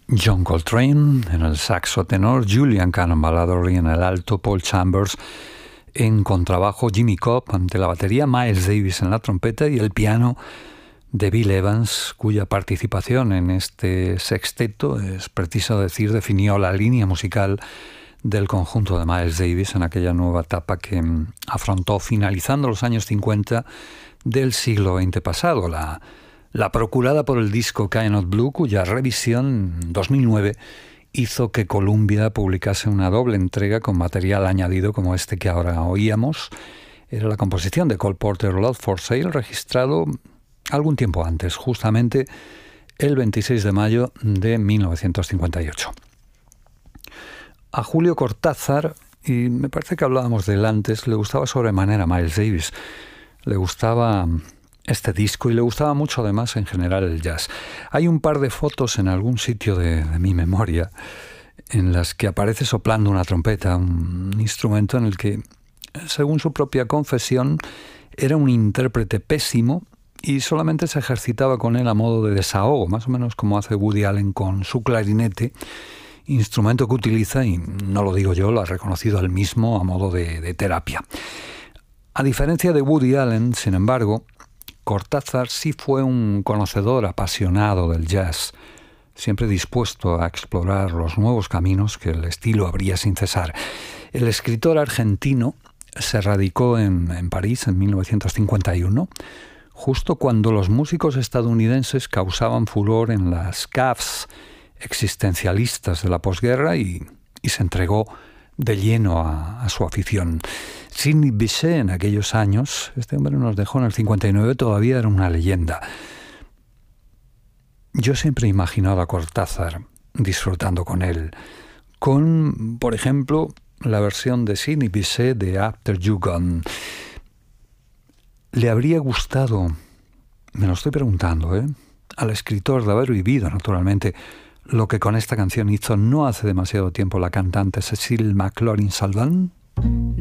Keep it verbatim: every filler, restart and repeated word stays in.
John Coltrane en el saxo tenor, Julian Cannon Baladori en el alto, Paul Chambers en contrabajo, Jimmy Cobb ante la batería, Miles Davis en la trompeta y el piano de Bill Evans, cuya participación en este sexteto, es preciso decir, definió la línea musical del conjunto de Miles Davis en aquella nueva etapa que afrontó finalizando los años cincuenta del siglo veinte pasado, la, la procurada por el disco Kind of Blue, cuya revisión en dos mil nueve hizo que Columbia publicase una doble entrega con material añadido como este que ahora oíamos. Era la composición de Cole Porter, Love for Sale, registrado algún tiempo antes, justamente el veintiséis de mayo de mil novecientos cincuenta y ocho. A Julio Cortázar, y me parece que hablábamos de él antes, le gustaba sobremanera Miles Davis. Le gustaba este disco y le gustaba mucho además en general el jazz. Hay un par de fotos en algún sitio de, de mi memoria en las que aparece soplando una trompeta, un instrumento en el que, según su propia confesión, era un intérprete pésimo y solamente se ejercitaba con él a modo de desahogo, más o menos como hace Woody Allen con su clarinete, instrumento que utiliza, y no lo digo yo, lo ha reconocido él mismo, a modo de, de terapia. A diferencia de Woody Allen, sin embargo, Cortázar sí fue un conocedor apasionado del jazz, siempre dispuesto a explorar los nuevos caminos que el estilo abría sin cesar. El escritor argentino se radicó en, en París en mil novecientos cincuenta y uno, justo cuando los músicos estadounidenses causaban furor en las cafés existencialistas de la posguerra y, y se entregó de lleno a, a su afición. Sidney Bechet en aquellos años, este hombre nos dejó en el cincuenta y nueve, todavía era una leyenda. Yo siempre he imaginado a Cortázar disfrutando con él, con, por ejemplo, la versión de Sidney Bechet de After You Gone. ¿Le habría gustado, me lo estoy preguntando, ¿eh?, al escritor, de haber vivido, naturalmente, lo que con esta canción hizo no hace demasiado tiempo la cantante Cecile McLaurin-Salvant?